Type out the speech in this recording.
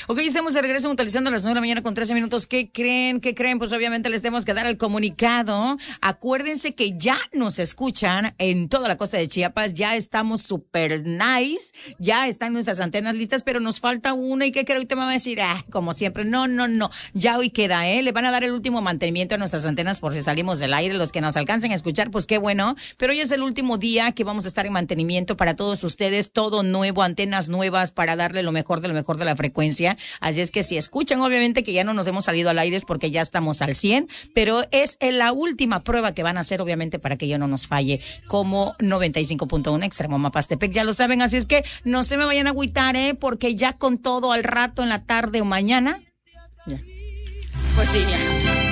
Ok, estamos de regreso utilizando las 9 de la mañana con 13 minutos. ¿Qué creen? ¿Qué creen? Pues obviamente les tenemos que dar el comunicado. Acuérdense que ya nos escuchan en toda la costa de Chiapas. Ya estamos súper nice. Ya están nuestras antenas listas, pero nos falta una. ¿Y qué creo? Ahorita me va a decir, como siempre, no. Ya hoy queda, Le van a dar el último mantenimiento a nuestras antenas por si salimos del aire. Los que nos alcancen a escuchar, pues qué bueno. Pero hoy es el último día que vamos a estar en mantenimiento para todos ustedes. Todo nuevo, antenas nuevas para darle lo mejor de la frecuencia. Así es que si escuchan, obviamente que ya no nos hemos salido al aire es porque ya estamos al 100, pero es la última prueba que van a hacer, obviamente, para que ya no nos falle como 95.1 Extremo Mapastepec. Ya lo saben, así es que no se me vayan a agüitar, porque ya con todo al rato, en la tarde o mañana. Ya. Pues sí, ya.